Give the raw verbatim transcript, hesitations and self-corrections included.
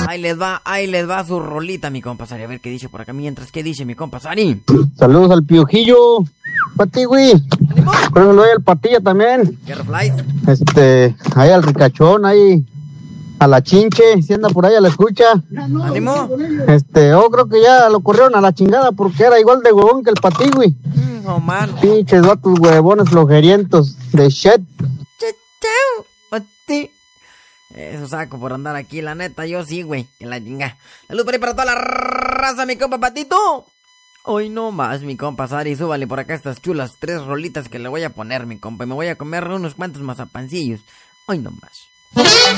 Ahí les va, ahí les va su rolita, mi compa Sari. A ver qué dice por acá mientras. ¿Qué dice mi compa Sari? Saludos al Piojillo, Pati, güey. Pero lo hay al Patilla también. ¿Qué reflies? Este, ahí al Ricachón, ahí a la Chinche, si anda por ahí a la escucha. ¿Ánimo? Este, oh, creo que ya lo corrieron a la chingada porque era igual de huevón que el Pati, güey. Mm, oh, man. Pinches vatos huevones flojerientos de shit. Chau, Pati. Eso saco por andar aquí, la neta, yo sí, güey, que la chinga. Salud por ahí para toda la raza, mi compa Patito. Hoy no más, mi compa Sari, súbale por acá estas chulas tres rolitas que le voy a poner, mi compa. Y me voy a comer unos cuantos mazapancillos. Hoy no más.